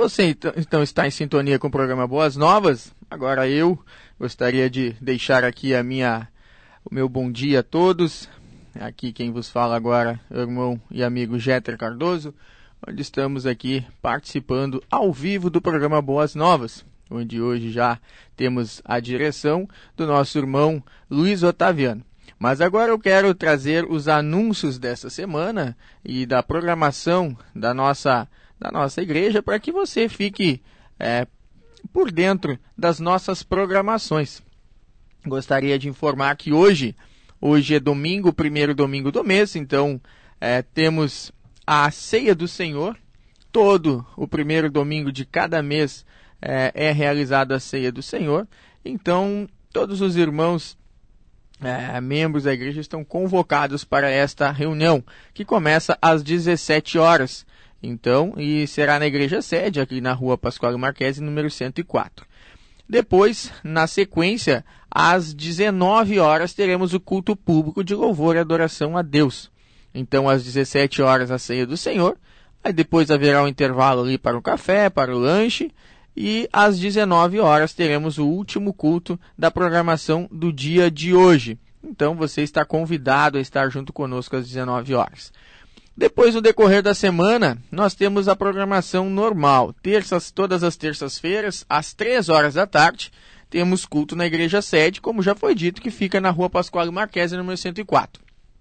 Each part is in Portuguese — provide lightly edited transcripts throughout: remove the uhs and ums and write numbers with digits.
você então está em sintonia com o programa Boas Novas, agora eu gostaria de deixar aqui o meu bom dia a todos. Aqui quem vos fala agora é o irmão e amigo Jeter Cardoso, onde estamos aqui participando ao vivo do programa Boas Novas, onde hoje já temos a direção do nosso irmão Luiz Otaviano. Mas agora eu quero trazer os anúncios dessa semana e da programação da nossa igreja para que você fique por dentro das nossas programações. Gostaria de informar que hoje é domingo, o primeiro domingo do mês, então temos a Ceia do Senhor. Todo o primeiro domingo de cada mês é realizada a Ceia do Senhor. Então, todos os irmãos membros da igreja estão convocados para esta reunião, que começa às 17 horas. Então, e será na igreja sede, aqui na rua Pascoal Marquesi, número 104. Depois, na sequência, às 19 horas, teremos o culto público de louvor e adoração a Deus. Então, às 17 horas, a ceia do Senhor. Aí depois haverá um intervalo ali para o café, para o lanche. E às 19 horas teremos o último culto da programação do dia de hoje. Então você está convidado a estar junto conosco às 19 horas. Depois, no decorrer da semana, nós temos a programação normal. Todas as terças-feiras, às 3 horas da tarde, temos culto na igreja sede, como já foi dito, que fica na rua Pascoal Marquesi, número 104.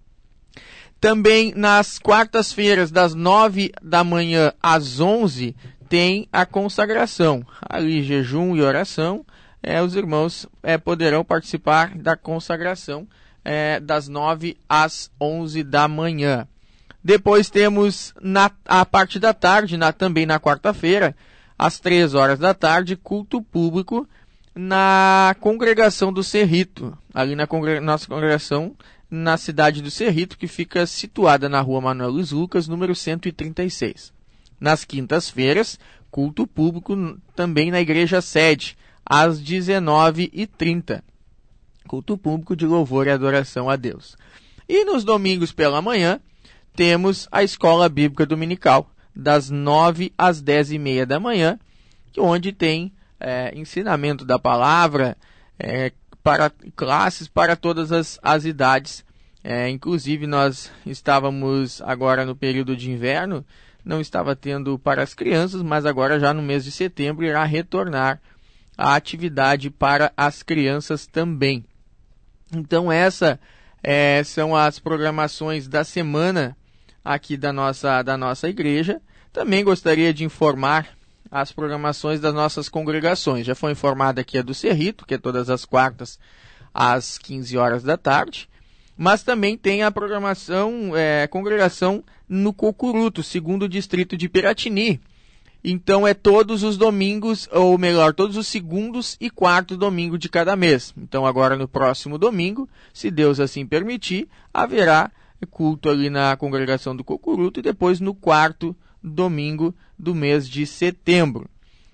Também nas quartas-feiras, das 9 da manhã às 11, tem a consagração. Ali, jejum e oração, os irmãos poderão participar da consagração das 9 às 11 da manhã. Depois temos a parte da tarde, também na quarta-feira, às 3 horas da tarde, culto público na congregação do Cerrito, ali na nossa congregação na cidade do Cerrito, que fica situada na rua Manuel Luiz Lucas, número 136. Nas quintas-feiras, culto público também na igreja sede, às 19h30. Culto público de louvor e adoração a Deus. E nos domingos pela manhã, temos a escola bíblica dominical, das 9 às 10h30 da manhã, onde tem ensinamento da palavra, para classes para todas as idades. Inclusive, nós estávamos agora no período de inverno, não estava tendo para as crianças, mas agora já no mês de setembro irá retornar a atividade para as crianças também. Então essa são as programações da semana aqui da nossa igreja. Também gostaria de informar as programações das nossas congregações. Já foi informada aqui a do Cerrito, que é todas as quartas às 15 horas da tarde. Mas também tem a programação, congregação no Cocuruto, segundo distrito de Piratini. Então todos os domingos, ou melhor, todos os segundos e quarto domingo de cada mês. Então agora no próximo domingo, se Deus assim permitir, haverá culto ali na congregação do Cocuruto e depois no quarto domingo do mês de setembro.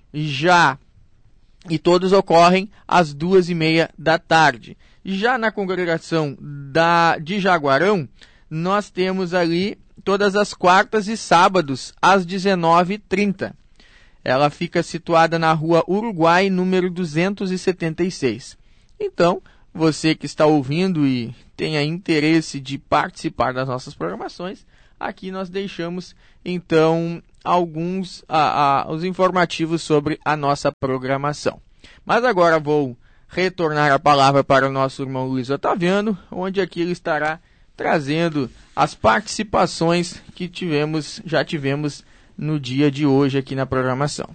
E todos ocorrem às 2h30 da tarde. Já na congregação de Jaguarão, nós temos ali todas as quartas e sábados, às 19h30. Ela fica situada na rua Uruguai, número 276. Então, você que está ouvindo e tenha interesse de participar das nossas programações, aqui nós deixamos, então, alguns os informativos sobre a nossa programação. Mas agora vou retornar a palavra para o nosso irmão Luiz Otaviano, onde aqui ele estará trazendo as participações que já tivemos no dia de hoje aqui na programação.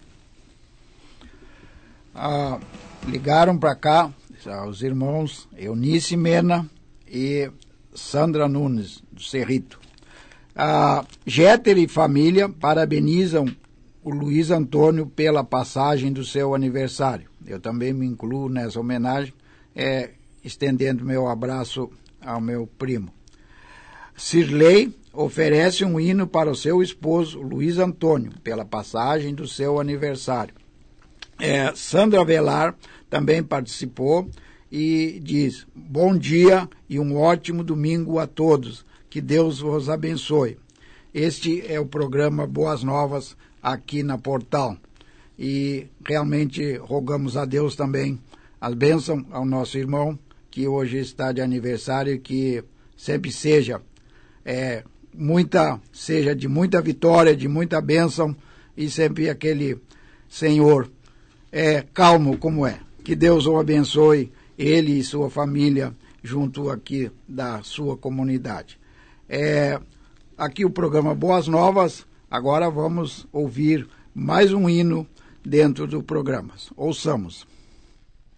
Ligaram para cá os irmãos Eunice Mena e Sandra Nunes, do Cerrito. Jeter e família parabenizam o Luiz Antônio pela passagem do seu aniversário. Eu também me incluo nessa homenagem, estendendo meu abraço ao meu primo. Cirlei oferece um hino para o seu esposo, Luiz Antônio, pela passagem do seu aniversário. Sandra Velar também participou e diz: bom dia e um ótimo domingo a todos. Que Deus vos abençoe. Este é o programa Boas Novas aqui na Portal. e realmente rogamos a Deus também as bênçãos ao nosso irmão, que hoje está de aniversário, que sempre seja de muita vitória, de muita bênção, e sempre aquele Senhor calmo como é. Que Deus o abençoe, ele e sua família, junto aqui da sua comunidade. Aqui o programa Boas Novas. Agora vamos ouvir mais um hino dentro do programa. Ouçamos.